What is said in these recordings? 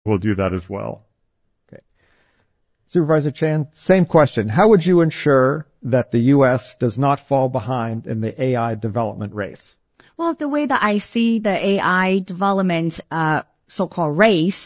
we'll do that as well. Okay. Supervisor Chan, same question. How would you ensure that the U.S. does not fall behind in the AI development race? Well, the way that I see the AI development, so-called race,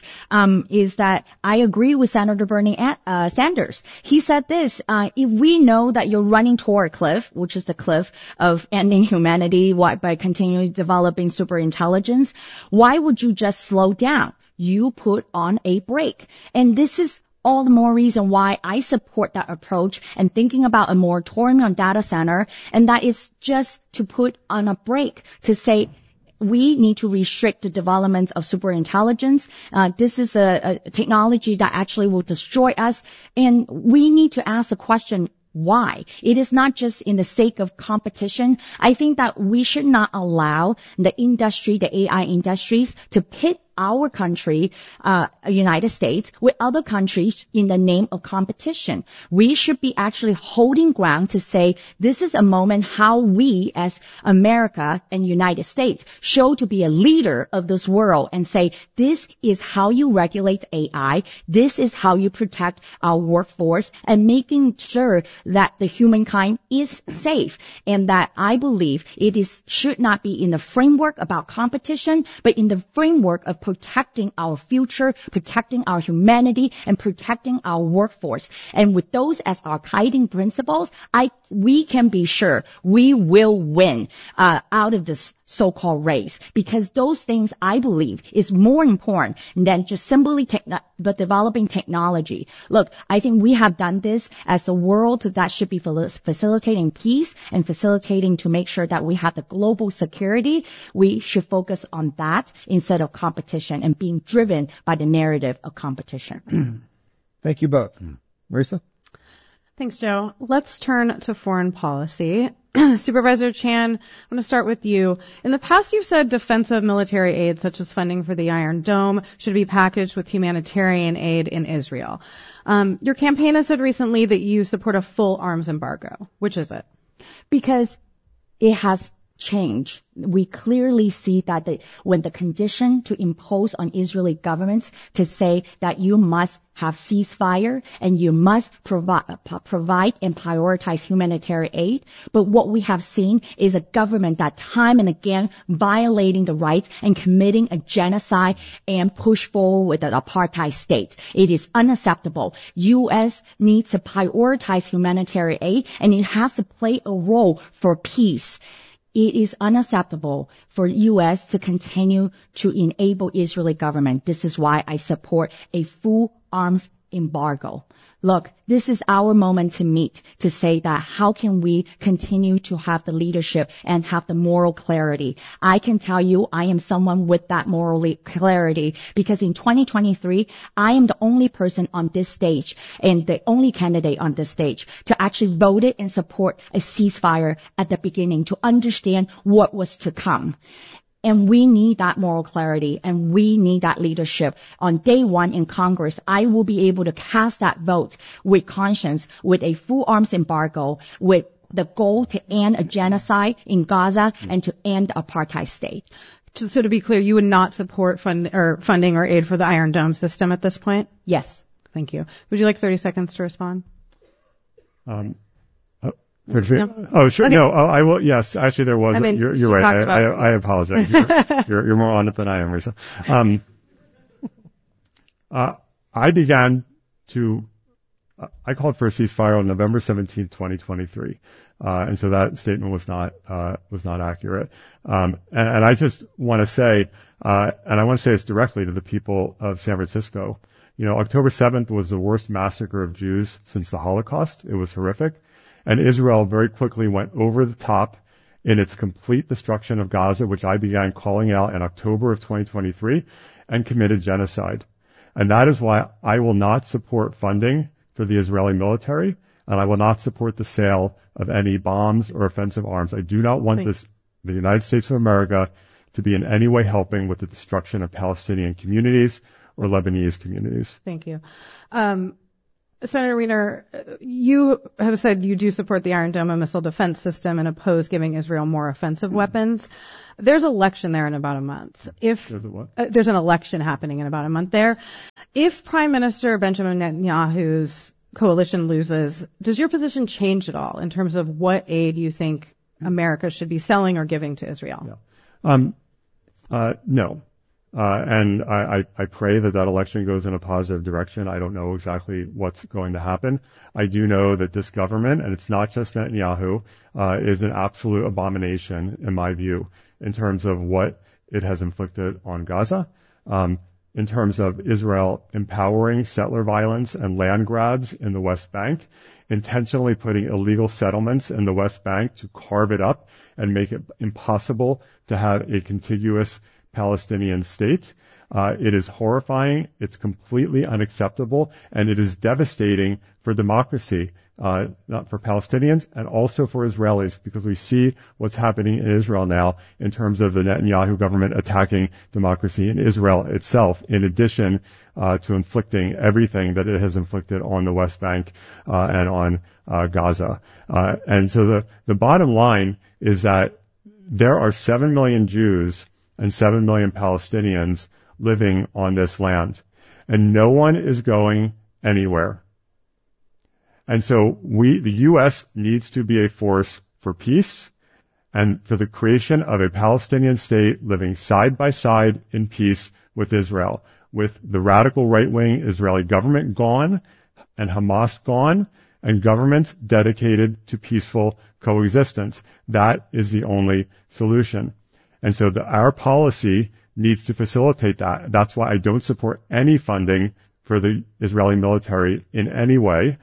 is that I agree with Senator Bernie Sanders. He said this, if we know that you're running toward a cliff, which is the cliff of ending humanity by continuing developing superintelligence, why would you just slow down? You put on a brake. And this is all the more reason why I support that approach and thinking about a moratorium on data center, and that is just to put on a brake to say, we need to restrict the development of superintelligence. This is a technology that actually will destroy us. And we need to ask the question, why? It is not just in the sake of competition. I think that we should not allow the industry, the AI industries, to pit our country, United States, with other countries in the name of competition. We should be actually holding ground to say this is a moment how we as America and United States show to be a leader of this world and say this is how you regulate AI, this is how you protect our workforce, and making sure that the humankind is safe. And that I believe should not be in the framework about competition, but in the framework of protecting our future, protecting our humanity, and protecting our workforce. And with those as our guiding principles, we can be sure we will win out of this so-called race, because those things, I believe, is more important than just simply developing technology. Look, I think we have done this as the world that should be facilitating peace and facilitating to make sure that we have the global security. We should focus on that instead of competition and being driven by the narrative of competition. Thank you both. Marisa? Thanks, Joe. Let's turn to foreign policy. Supervisor Chan, I'm going to start with you. In the past, you've said defensive military aid, such as funding for the Iron Dome, should be packaged with humanitarian aid in Israel. Your campaign has said recently that you support a full arms embargo. Which is it? Because it has changed. We clearly see that when the condition to impose on Israeli governments to say that you must have ceasefire and you must provide and prioritize humanitarian aid. But what we have seen is a government that time and again violating the rights and committing a genocide and push forward with an apartheid state. It is unacceptable. U.S. needs to prioritize humanitarian aid, and it has to play a role for peace. It is unacceptable for U.S. to continue to enable Israeli government. This is why I support a full arms embargo. Look, this is our moment to meet, to say that how can we continue to have the leadership and have the moral clarity. I can tell you I am someone with that moral clarity, because in 2023, I am the only person on this stage and the only candidate on this stage to actually vote it and support a ceasefire at the beginning, to understand what was to come. And we need that moral clarity, and we need that leadership. On day one in Congress, I will be able to cast that vote with conscience, with a full arms embargo, with the goal to end a genocide in Gaza and to end the apartheid state. So to be clear, you would not support funding or aid for the Iron Dome system at this point? Yes. Thank you. Would you like 30 seconds to respond? No. Oh, sure. Okay. No, I will. Yes, actually, there was. You're right. I apologize. You're more on it than I am, Marisa. I called for a ceasefire on November 17th, 2023, and so that statement was not accurate. And I just want to say, and I want to say this directly to the people of San Francisco. You know, October 7th was the worst massacre of Jews since the Holocaust. It was horrific. And Israel very quickly went over the top in its complete destruction of Gaza, which I began calling out in October of 2023, and committed genocide. And that is why I will not support funding for the Israeli military, and I will not support the sale of any bombs or offensive arms. I do not want the United States of America to be in any way helping with the destruction of Palestinian communities or Lebanese communities. Thank you. Senator Wiener, you have said you do support the Iron Dome, a missile defense system, and oppose giving Israel more offensive weapons. There's an election there in about a month. There's an election happening in about a month there. If Prime Minister Benjamin Netanyahu's coalition loses, does your position change at all in terms of what aid you think America should be selling or giving to Israel? No. And I pray that election goes in a positive direction. I don't know exactly what's going to happen. I do know that this government, and it's not just Netanyahu, is an absolute abomination, in my view, in terms of what it has inflicted on Gaza, in terms of Israel empowering settler violence and land grabs in the West Bank, intentionally putting illegal settlements in the West Bank to carve it up and make it impossible to have a contiguous Palestinian state. It is horrifying, it's completely unacceptable, and it is devastating for democracy, not for Palestinians and also for Israelis, because we see what's happening in Israel now in terms of the Netanyahu government attacking democracy in Israel itself, in addition to inflicting everything that it has inflicted on the West Bank and on Gaza. And so the bottom line is that there are 7 million Jews and 7 million Palestinians living on this land, and no one is going anywhere. And so the U.S. needs to be a force for peace and for the creation of a Palestinian state living side by side in peace with Israel, with the radical right-wing Israeli government gone and Hamas gone, and governments dedicated to peaceful coexistence. That is the only solution. And so our policy needs to facilitate that. That's why I don't support any funding for the Israeli military in any way.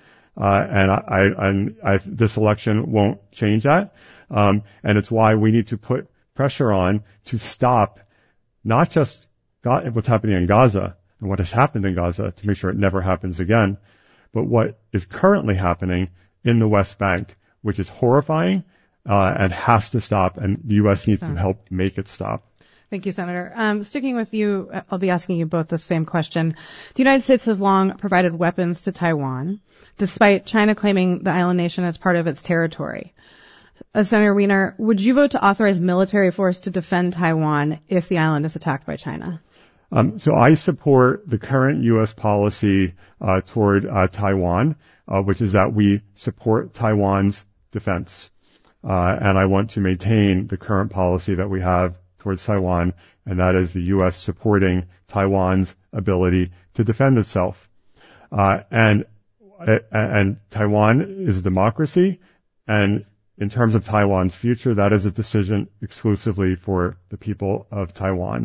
And this election won't change that. And it's why we need to put pressure on to stop not just what's happening in Gaza and what has happened in Gaza to make sure it never happens again, but what is currently happening in the West Bank, which is horrifying, and has to stop, and the U.S. needs to help make it stop. Thank you, Senator. Sticking with you, I'll be asking you both the same question. The United States has long provided weapons to Taiwan, despite China claiming the island nation as part of its territory. Senator Wiener, would you vote to authorize military force to defend Taiwan if the island is attacked by China? So I support the current U.S. policy toward Taiwan, which is that we support Taiwan's defense. And I want to maintain the current policy that we have towards Taiwan, and that is the U.S. supporting Taiwan's ability to defend itself. And Taiwan is a democracy, and in terms of Taiwan's future, that is a decision exclusively for the people of Taiwan.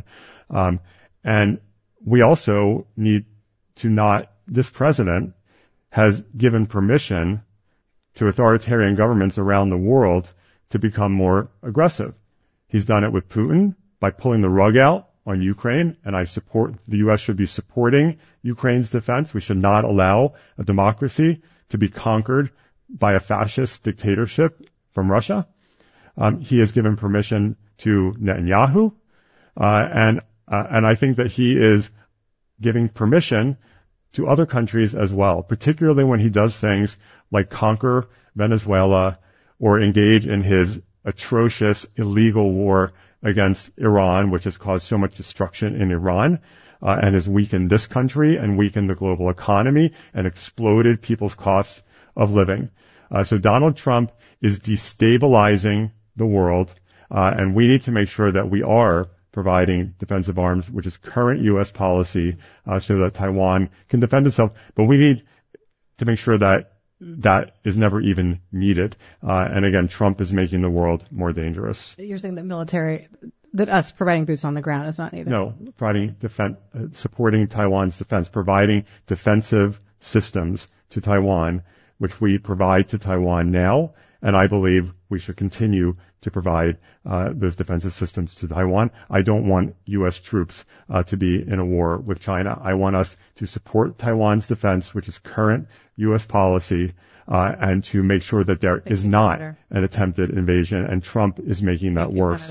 And we also need to this president has given permission to authoritarian governments around the world to become more aggressive. He's done it with Putin by pulling the rug out on Ukraine, and I support the U.S. should be supporting Ukraine's defense. We should not allow a democracy to be conquered by a fascist dictatorship from Russia. He has given permission to Netanyahu, and I think that he is giving permission to other countries as well, particularly when he does things like conquer Venezuela or engage in his atrocious illegal war against Iran, which has caused so much destruction in Iran, and has weakened this country and weakened the global economy and exploded people's costs of living. So Donald Trump is destabilizing the world, and we need to make sure that we are providing defensive arms, which is current U.S. policy, so that Taiwan can defend itself. But we need to make sure that is never even needed. And again, Trump is making the world more dangerous. You're saying that us providing boots on the ground is not needed? No, supporting Taiwan's defense, providing defensive systems to Taiwan, which we provide to Taiwan now, and I believe we should continue to provide those defensive systems to Taiwan. I don't want U.S. troops to be in a war with China. I want us to support Taiwan's defense, which is current U.S. policy, and to make sure that there is not an attempted invasion, and Trump is making that worse.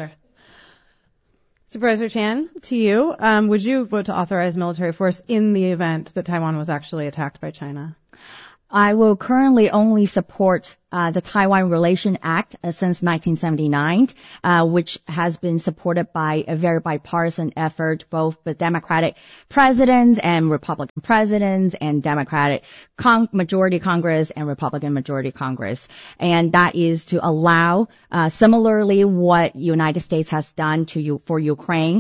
Supervisor Chan, to you, would you vote to authorize military force in the event that Taiwan was actually attacked by China? I will currently only support the Taiwan Relation Act since 1979, which has been supported by a very bipartisan effort, both with Democratic presidents and Republican presidents and Democratic majority Congress and Republican majority Congress. And that is to allow, similarly what United States has done for Ukraine,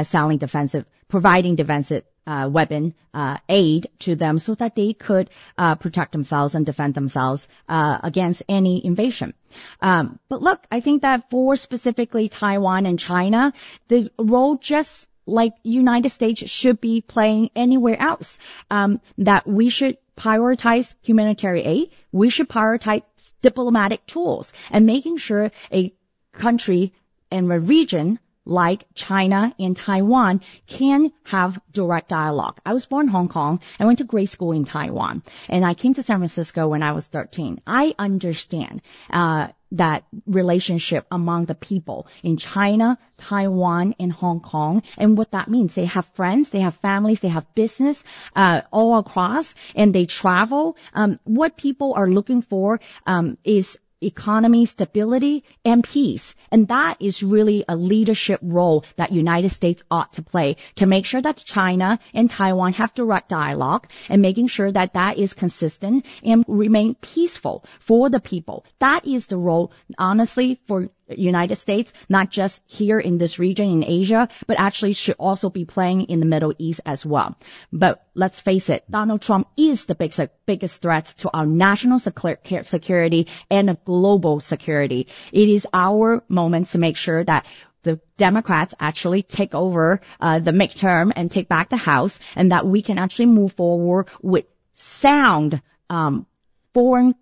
providing defensive weapon aid to them so that they could protect themselves and defend themselves against any invasion. But look, I think that for specifically Taiwan and China, the role just like United States should be playing anywhere else, that we should prioritize humanitarian aid, we should prioritize diplomatic tools, and making sure a country and a region like China and Taiwan can have direct dialogue. I was born in Hong Kong. I went to grade school in Taiwan, and I came to San Francisco when I was 13. I understand that relationship among the people in China, Taiwan, and Hong Kong, and what that means. They have friends, they have families, they have business all across, and they travel. What people are looking for is economy, stability, and peace. And that is really a leadership role that United States ought to play to make sure that China and Taiwan have direct dialogue and making sure that that is consistent and remain peaceful for the people. That is the role, honestly, for United States, not just here in this region in Asia, but actually should also be playing in the Middle East as well. But let's face it, Donald Trump is the biggest threat to our national security and global security. It is our moment to make sure that the Democrats actually take over the midterm and take back the House, and that we can actually move forward with sound foreign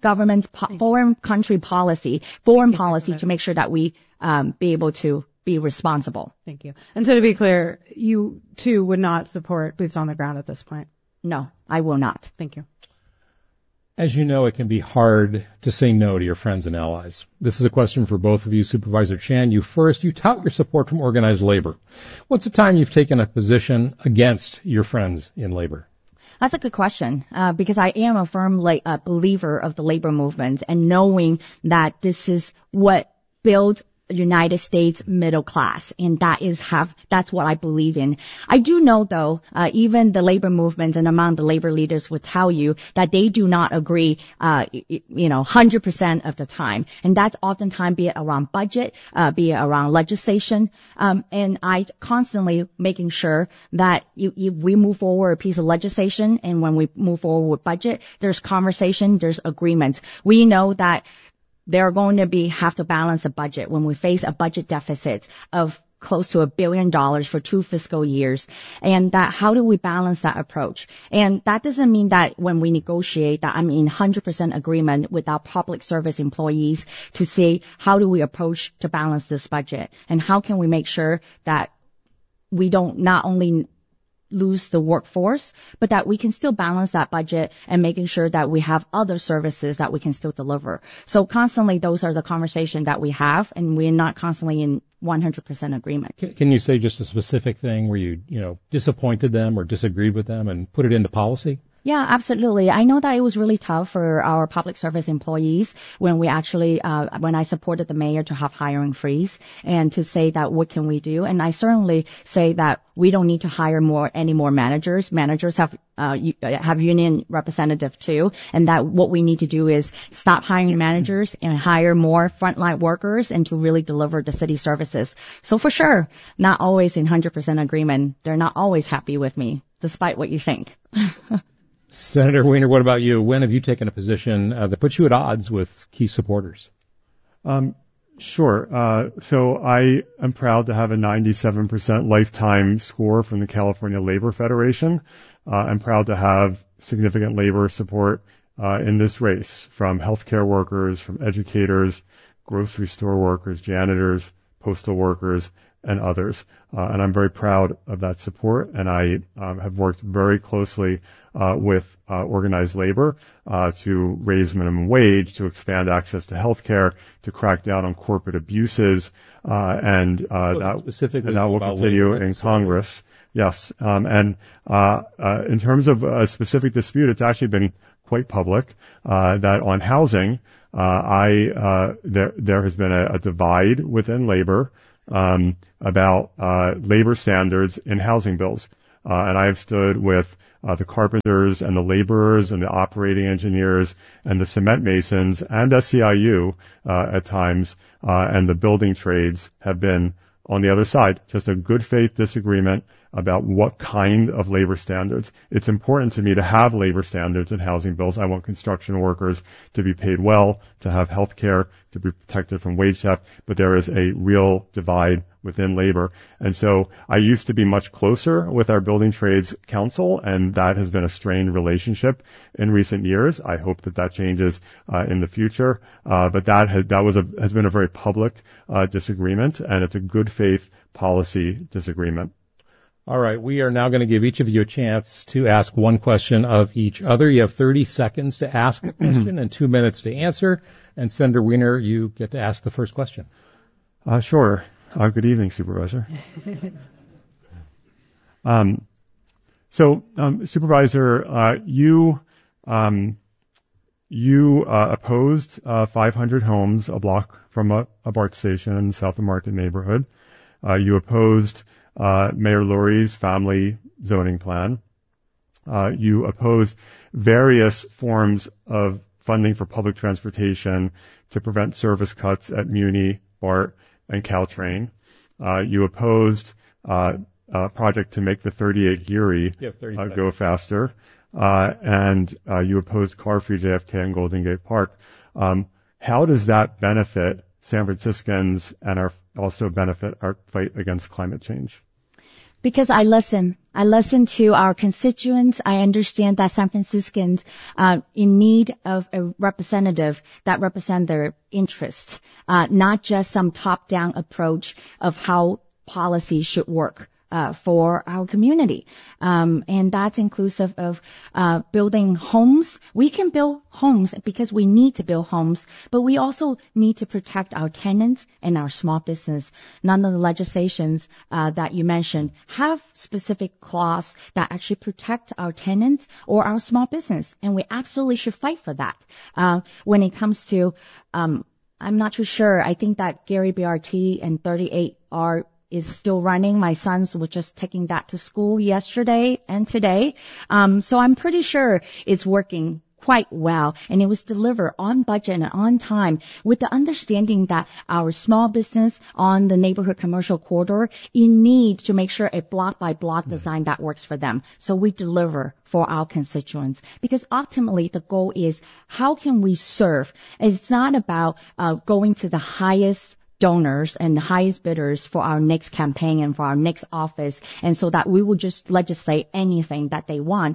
country policy, foreign policy to make sure that we be able to be responsible. Thank you. And so to be clear, you too would not support boots on the ground at this point? No, I will not. Thank you. As you know, it can be hard to say no to your friends and allies. This is a question for both of you. Supervisor Chan, you first. You tout your support from organized labor. What's the time you've taken a position against your friends in labor? That's a good question, because I am a firm believer of the labor movement, and knowing that this is what builds United States middle class, and that's what I believe in. I do know, though, even the labor movements and among the labor leaders would tell you that they do not agree, 100% of the time, and that's oftentimes be it around budget, be it around legislation, and I constantly making sure that if we move forward a piece of legislation, and when we move forward with budget, there's conversation, there's agreement. We know that they're going to have to balance a budget when we face a budget deficit of close to $1 billion for 2 fiscal years. And that, how do we balance that approach? And that doesn't mean that when we negotiate that I'm in 100% agreement with our public service employees to say, how do we approach to balance this budget? And how can we make sure that we don't not only lose the workforce, but that we can still balance that budget and making sure that we have other services that we can still deliver. So constantly, those are the conversations that we have, and we're not constantly in 100% agreement. Can you say just a specific thing where you disappointed them or disagreed with them and put it into policy? Yeah, absolutely. I know that it was really tough for our public service employees when we actually, when I supported the mayor to have hiring freeze and to say that what can we do? And I certainly say that we don't need to hire any more managers. Managers have union representative too. And that what we need to do is stop hiring managers and hire more frontline workers and to really deliver the city services. So for sure, not always in 100% agreement. They're not always happy with me, despite what you think. Senator Wiener, what about you? When have you taken a position that puts you at odds with key supporters? Sure. So I am proud to have a 97% lifetime score from the California Labor Federation. I'm proud to have significant labor support in this race from healthcare workers, from educators, grocery store workers, janitors, postal workers, and others. And I'm very proud of that support. And I have worked very closely with organized labor to raise minimum wage, to expand access to health care, to crack down on corporate abuses, and that will continue in Congress. Yes. In terms of a specific dispute, it's actually been quite public, that on housing, there has been a divide within labor, about, labor standards in housing bills. And I have stood with, the carpenters and the laborers and the operating engineers and the cement masons and SEIU, at times, and the building trades have been on the other side, just a good faith disagreement about what kind of labor standards. It's important to me to have labor standards in housing bills. I want construction workers to be paid well, to have health care, to be protected from wage theft, but there is a real divide within labor. And so I used to be much closer with our building trades council, and that has been a strained relationship in recent years. I hope that changes in the future. But that has been a very public disagreement, and it's a good faith policy disagreement. All right, we are now going to give each of you a chance to ask one question of each other. You have 30 seconds to ask a question and 2 minutes to answer. And Senator Wiener, you get to ask the first question. Sure. Good evening, Supervisor. Supervisor, you opposed 500 homes a block from a BART station in the South of Market neighborhood. You opposed Mayor Lurie's family zoning plan. You opposed various forms of funding for public transportation to prevent service cuts at Muni, BART, and Caltrain. You opposed a project to make the 38 Geary go faster. And you opposed car-free JFK and Golden Gate Park. How does that benefit San Franciscans and also benefit our fight against climate change? Because I listen to our constituents. I understand that San Franciscans in need of a representative that represent their interests, not just some top-down approach of how policy should work for our community. And that's inclusive of building homes. We can build homes because we need to build homes, but we also need to protect our tenants and our small business. None of the legislations that you mentioned have specific clause that actually protect our tenants or our small business, and we absolutely should fight for that. When it comes to, I'm not too sure. I think that Gary BRT and 38R is still running. My sons were just taking that to school yesterday and today. So I'm pretty sure it's working quite well, and it was delivered on budget and on time with the understanding that our small business on the neighborhood commercial corridor in need to make sure a block by block design that works for them. So we deliver for our constituents, because ultimately the goal is how can we serve? It's not about going to the highest donors and the highest bidders for our next campaign and for our next office, and so that we will just legislate anything that they want.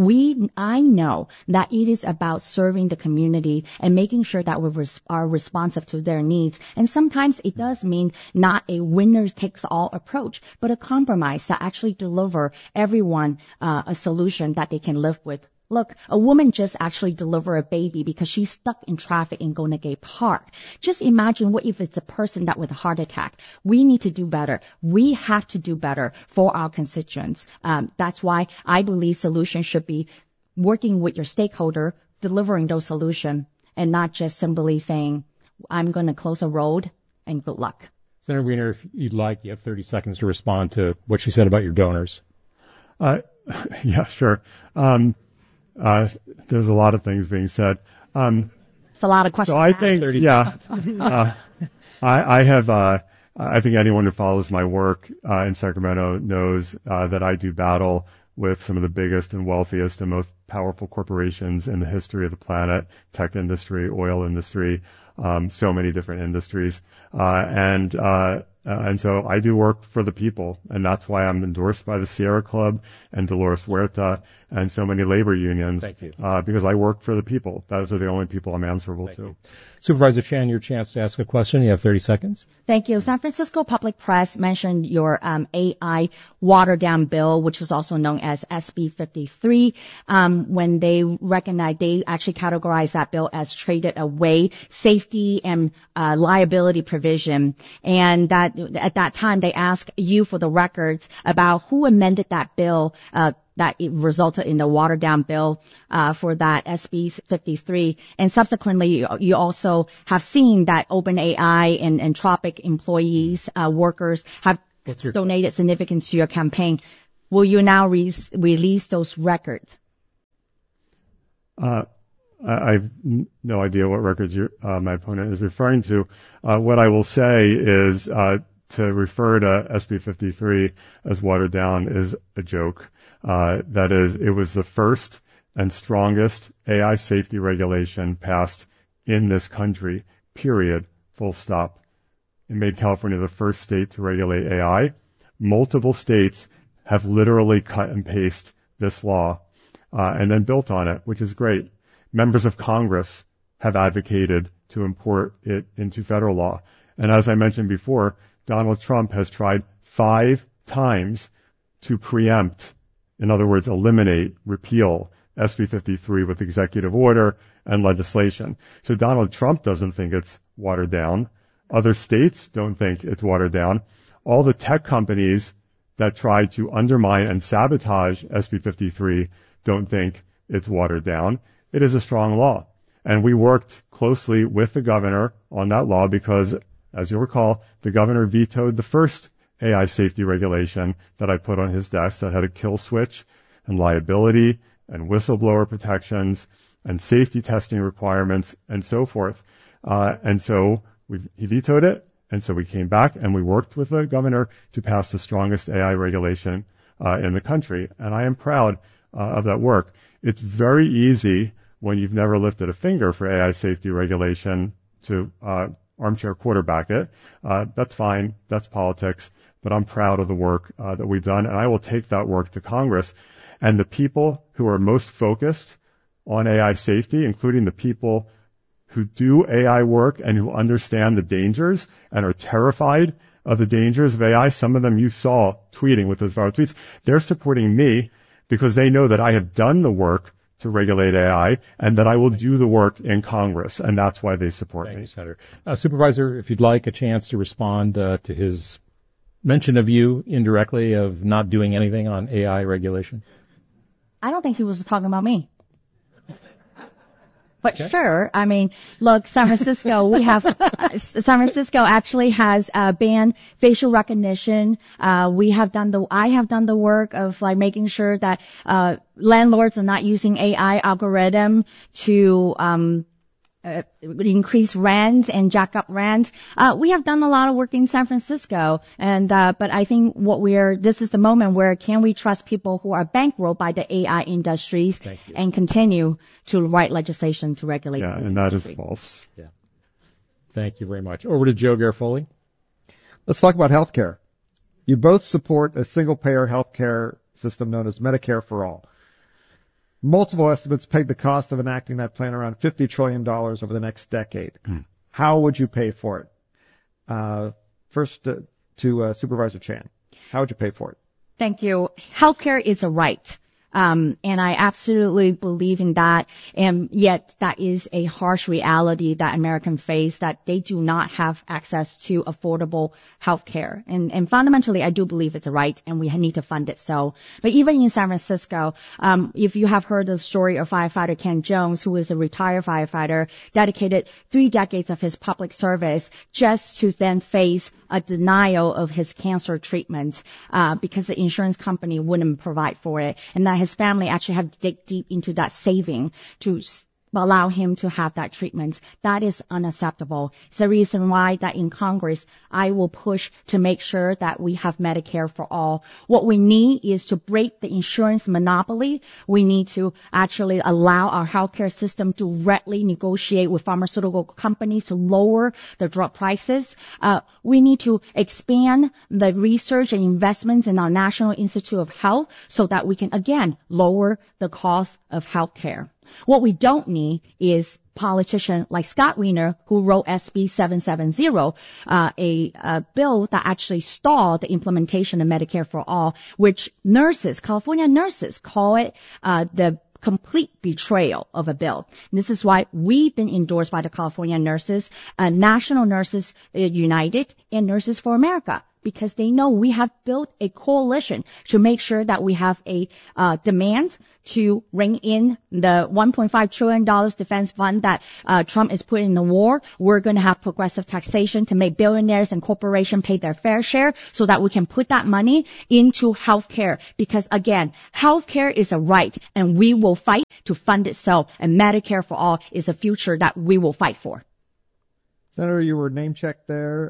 I know that it is about serving the community and making sure that we are responsive to their needs. And sometimes it does mean not a winner takes all approach, but a compromise that actually deliver everyone a solution that they can live with. Look, a woman just actually delivered a baby because she's stuck in traffic in Golden Gate Park. Just imagine what if it's a person that with a heart attack. We need to do better. We have to do better for our constituents. That's why I believe solutions should be working with your stakeholder, delivering those solutions, and not just simply saying, I'm going to close a road and good luck. Senator Wiener, if you'd like, you have 30 seconds to respond to what she said about your donors. Yeah, sure. There's a lot of things being said. It's a lot of questions. So I think, I think anyone who follows my work in Sacramento knows that I do battle with some of the biggest and wealthiest and most powerful corporations in the history of the planet, tech industry, oil industry, so many different industries. And so I do work for the people, and that's why I'm endorsed by the Sierra Club and Dolores Huerta and so many labor unions. Thank you. Because I work for the people. Those are the only people I'm answerable to. Supervisor Chan, your chance to ask a question. You have 30 seconds. Thank you. San Francisco Public Press mentioned your AI watered-down bill, which is also known as SB 53. When they recognized, they actually categorized that bill as traded away safety and liability provision, and that at that time they asked you for the records about who amended that bill, that it resulted in the watered down bill, for that SB 53. And subsequently, you also have seen that OpenAI and Anthropic employees, workers have donated significance to your campaign. Will you now release those records? I have no idea what records my opponent is referring to. What I will say is to refer to SB 53 as watered down is a joke. That is, it was the first and strongest AI safety regulation passed in this country, period, full stop. It made California the first state to regulate AI. Multiple states have literally cut and pasted this law and then built on it, which is great. Members of Congress have advocated to import it into federal law. And as I mentioned before, Donald Trump has tried 5 times to preempt, in other words, eliminate, repeal SB 53 with executive order and legislation. So Donald Trump doesn't think it's watered down. Other states don't think it's watered down. All the tech companies that try to undermine and sabotage SB 53 don't think it's watered down. It is a strong law. And we worked closely with the governor on that law because, as you'll recall, the governor vetoed the first AI safety regulation that I put on his desk that had a kill switch and liability and whistleblower protections and safety testing requirements and so forth. And so he vetoed it. And so we came back and we worked with the governor to pass the strongest AI regulation in the country. And I am proud of that work. It's very easy when you've never lifted a finger for AI safety regulation to armchair quarterback it. That's fine. That's politics. But I'm proud of the work that we've done. And I will take that work to Congress. And the people who are most focused on AI safety, including the people who do AI work and who understand the dangers and are terrified of the dangers of AI, some of them you saw tweeting with those viral tweets, they're supporting me because they know that I have done the work to regulate AI and that I will do the work in Congress, and that's why they support me. Thank you, Senator. Supervisor, if you'd like a chance to respond to his mention of you indirectly of not doing anything on AI regulation. I don't think he was talking about me. But sure, I mean, look, San Francisco, San Francisco actually has banned facial recognition. I have done the work of like making sure that landlords are not using AI algorithm to increase rents and jack up rents. We have done a lot of work in San Francisco, and but I think this is the moment where can we trust people who are bankrolled by the AI industries and continue to write legislation to regulate. Yeah, and that is false. Yeah. Thank you very much. Over to Joe Garofoli. Let's talk about healthcare. You both support a single-payer healthcare system known as Medicare for All. Multiple estimates peg the cost of enacting that plan around $50 trillion over the next decade. How would you pay for it? First to Supervisor Chan. How would you pay for it? Thank you. Healthcare is a right. And I absolutely believe in that. And yet that is a harsh reality that Americans face, that they do not have access to affordable health care. And fundamentally, I do believe it's a right and we need to fund it so. But even in San Francisco, if you have heard the story of firefighter Ken Jones, who is a retired firefighter, dedicated 3 decades of his public service just to then face a denial of his cancer treatment, because the insurance company wouldn't provide for it. And that his family actually had to dig deep into that saving to allow him to have that treatment. That is unacceptable. It's the reason why that in Congress, I will push to make sure that we have Medicare for all. What we need is to break the insurance monopoly. We need to actually allow our healthcare system to directly negotiate with pharmaceutical companies to lower the drug prices. We need to expand the research and investments in our National Institute of Health so that we can, again, lower the cost of healthcare. What we don't need is politicians like Scott Wiener, who wrote SB 770, a bill that actually stalled the implementation of Medicare for All, which California nurses call it the complete betrayal of a bill. This is why we've been endorsed by the California Nurses, National Nurses United, and Nurses for America, because they know we have built a coalition to make sure that we have a demand to ring in the $1.5 trillion defense fund that Trump is putting in the war. We're going to have progressive taxation to make billionaires and corporations pay their fair share so that we can put that money into healthcare. Because again, healthcare is a right, and we will fight to fund itself. And Medicare for all is a future that we will fight for. Senator, you were name checked there.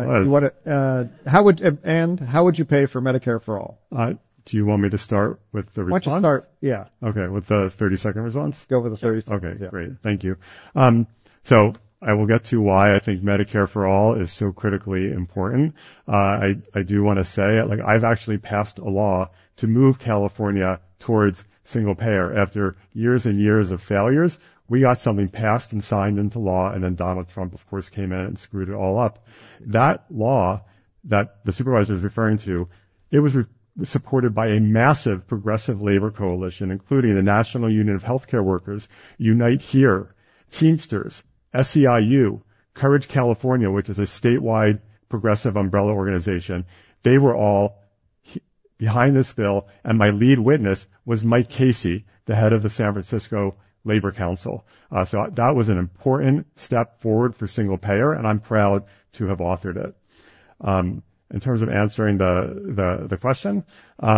How would you pay for Medicare for all? Do you want me to start with the response? Why don't you start? Yeah. Okay, with the 30-second response? Go with the 30 seconds. Okay, yeah. Great. Thank you. So I will get to why I think Medicare for all is so critically important. I do want to say, like, I've actually passed a law to move California towards single payer. After years and years of failures, we got something passed and signed into law, and then Donald Trump, of course, came in and screwed it all up. That law that the supervisor is referring to, it was supported by a massive progressive labor coalition, including the National Union of Healthcare Workers, Unite Here, Teamsters, SEIU, Courage California, which is a statewide progressive umbrella organization. They were all behind this bill, and my lead witness was Mike Casey, the head of the San Francisco Labor Council. So that was an important step forward for single payer, and I'm proud to have authored it. In terms of answering the question,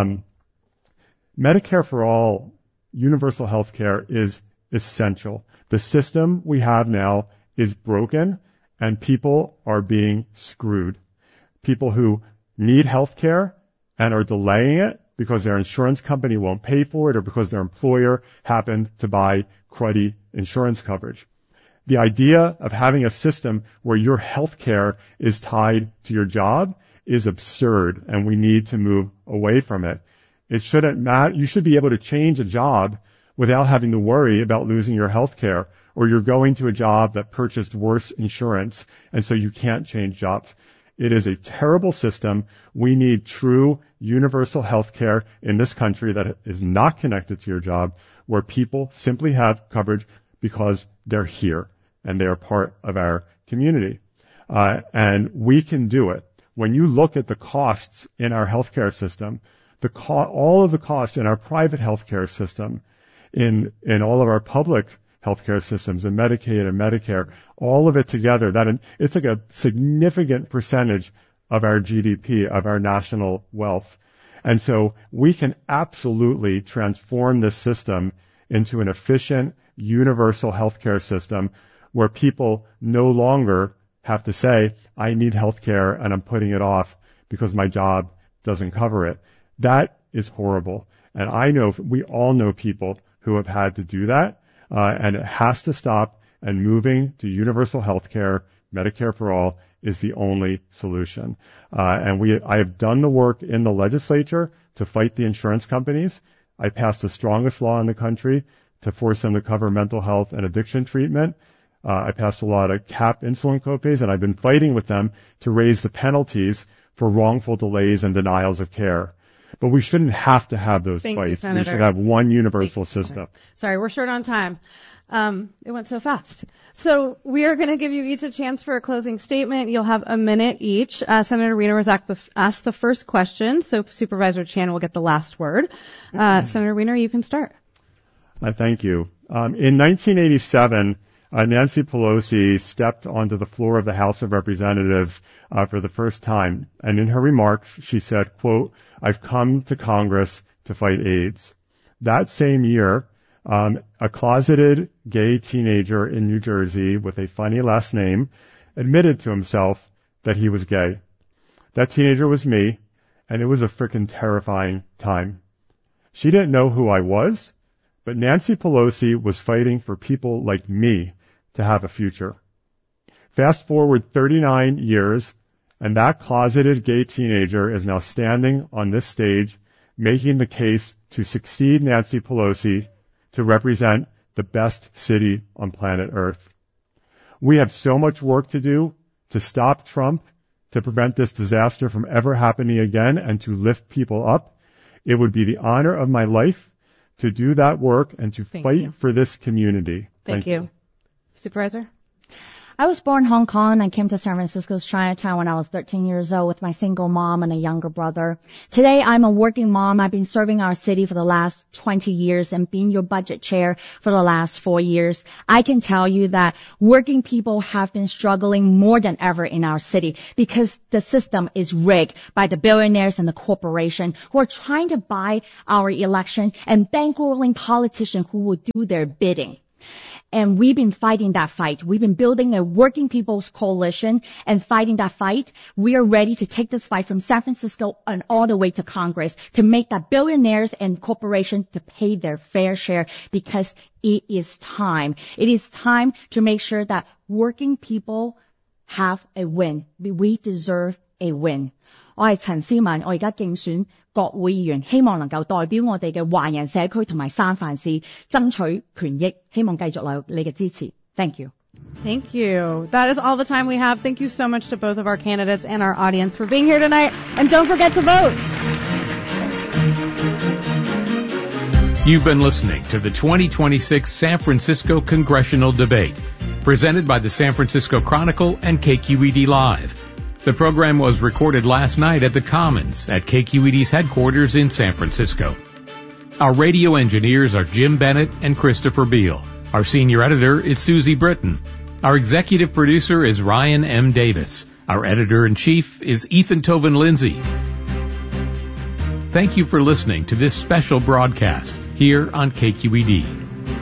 Medicare for all, universal health care is essential. The system we have now is broken, and people are being screwed. People who need health care and are delaying it because their insurance company won't pay for it or because their employer happened to buy cruddy insurance coverage. The idea of having a system where your health care is tied to your job is absurd, and we need to move away from it. It shouldn't matter. You should be able to change a job without having to worry about losing your health care, or you're going to a job that purchased worse insurance, and so you can't change jobs. It is a terrible system. We need true universal health care in this country that is not connected to your job, where people simply have coverage because they're here and they are part of our community. And we can do it. When you look at the costs in our healthcare system, all of the costs in our private healthcare system, in all of our public healthcare systems, in Medicaid and Medicare, all of it together, it's like a significant percentage of our GDP, of our national wealth. And so we can absolutely transform this system into an efficient, universal healthcare system where people no longer have to say, I need health care and I'm putting it off because my job doesn't cover it. That is horrible. And we all know people who have had to do that, and it has to stop, and moving to universal health care, Medicare for all, is the only solution. I have done the work in the legislature to fight the insurance companies. I passed the strongest law in the country to force them to cover mental health and addiction treatment. I passed a law to cap insulin copays, and I've been fighting with them to raise the penalties for wrongful delays and denials of care. But we shouldn't have to have those fights. We should have one universal system. Sorry, we're short on time. It went so fast. So we are going to give you each a chance for a closing statement. You'll have a minute each. Senator Wiener was asked the first question, so Supervisor Chan will get the last word. Senator Wiener, you can start. Thank you. In 1987, Nancy Pelosi stepped onto the floor of the House of Representatives for the first time, and in her remarks, she said, quote, "I've come to Congress to fight AIDS." That same year, a closeted gay teenager in New Jersey with a funny last name admitted to himself that he was gay. That teenager was me, and it was a frickin' terrifying time. She didn't know who I was, but Nancy Pelosi was fighting for people like me to have a future. Fast forward 39 years, and that closeted gay teenager is now standing on this stage making the case to succeed Nancy Pelosi to represent the best city on planet Earth. We have so much work to do to stop Trump, to prevent this disaster from ever happening again, and to lift people up. It would be the honor of my life to do that work and to fight for this community. Thank you. Supervisor? I was born in Hong Kong and came to San Francisco's Chinatown when I was 13 years old with my single mom and a younger brother. Today, I'm a working mom. I've been serving our city for the last 20 years and being your budget chair for the last 4 years. I can tell you that working people have been struggling more than ever in our city because the system is rigged by the billionaires and the corporation who are trying to buy our election and bankrolling politicians who will do their bidding. And we've been fighting that fight. We've been building a working people's coalition and fighting that fight. We are ready to take this fight from San Francisco and all the way to Congress to make that billionaires and corporations to pay their fair share because it is time. It is time to make sure that working people have a win. We deserve a win. 我係陳思文，我而家競選國會議員，希望能夠代表我哋嘅華人社區同埋三藩市爭取權益，希望繼續有你嘅支持。Thank you. Thank you. That is all the time we have. Thank you so much to both of our candidates and our audience for being here tonight. And don't forget to vote. You've been listening to the 2026 San Francisco Congressional Debate, presented by the San Francisco Chronicle and KQED Live. The program was recorded last night at the Commons at KQED's headquarters in San Francisco. Our radio engineers are Jim Bennett and Christopher Beal. Our senior editor is Susie Britton. Our executive producer is Ryan M. Davis. Our editor-in-chief is Ethan Toven Lindsay. Thank you for listening to this special broadcast here on KQED.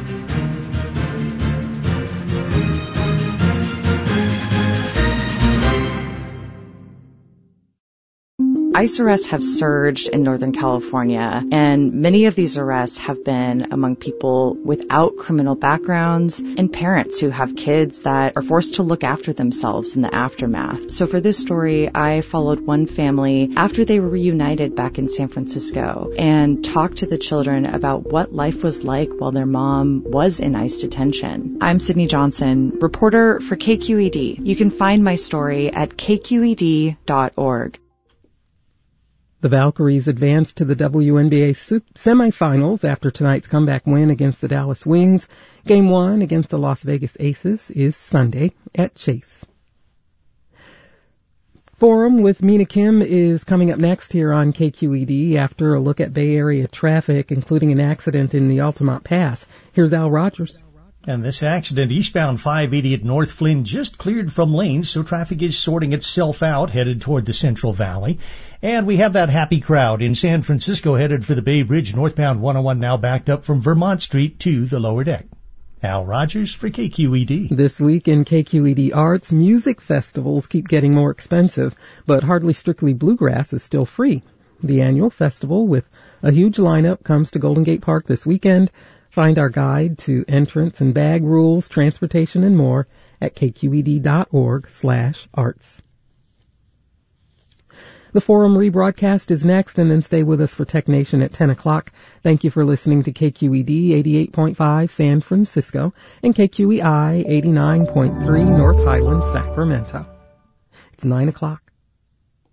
ICE arrests have surged in Northern California, and many of these arrests have been among people without criminal backgrounds and parents who have kids that are forced to look after themselves in the aftermath. So for this story, I followed one family after they were reunited back in San Francisco and talked to the children about what life was like while their mom was in ICE detention. I'm Sydney Johnson, reporter for KQED. You can find my story at kqed.org. The Valkyries advanced to the WNBA semifinals after tonight's comeback win against the Dallas Wings. Game 1 against the Las Vegas Aces is Sunday at Chase. Forum with Mina Kim is coming up next here on KQED after a look at Bay Area traffic, including an accident in the Altamont Pass. Here's Al Rogers. And this accident eastbound 580 at North Flynn just cleared from lanes, so traffic is sorting itself out, headed toward the Central Valley. And we have that happy crowd in San Francisco headed for the Bay Bridge, northbound 101 now backed up from Vermont Street to the lower deck. Al Rogers for KQED. This week in KQED Arts, music festivals keep getting more expensive, but Hardly Strictly Bluegrass is still free. The annual festival with a huge lineup comes to Golden Gate Park this weekend. Find our guide to entrance and bag rules, transportation, and more at kqed.org/arts. The Forum rebroadcast is next, and then stay with us for Tech Nation at 10 o'clock. Thank you for listening to KQED 88.5 San Francisco and KQEI 89.3 North Highlands, Sacramento. It's 9 o'clock.